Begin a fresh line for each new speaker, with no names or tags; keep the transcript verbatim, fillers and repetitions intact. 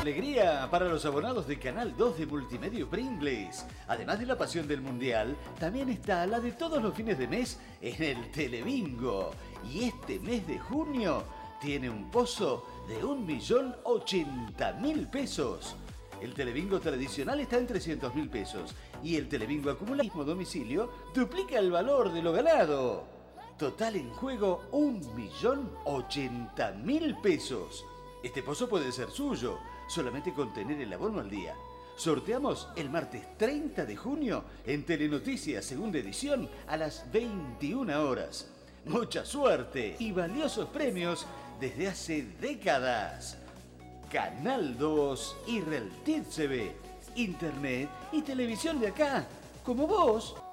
alegría para los abonados de Canal dos de Multimedia Pringles. Además de la pasión del Mundial, también está la de todos los fines de mes en el Telebingo. Y este mes de junio tiene un pozo de un millón ochenta mil pesos. El Telebingo tradicional está en trescientos mil pesos y el Telebingo acumula mismo domicilio duplica el valor de lo ganado. Total en juego un millón ochenta mil pesos. Este pozo puede ser suyo, solamente con tener el abono al día. Sorteamos el martes treinta de junio en Telenoticias Segunda Edición a las veintiuna horas. Mucha suerte y valiosos premios desde hace décadas. Canal dos y Reltiv T V, Internet y televisión de acá, como vos.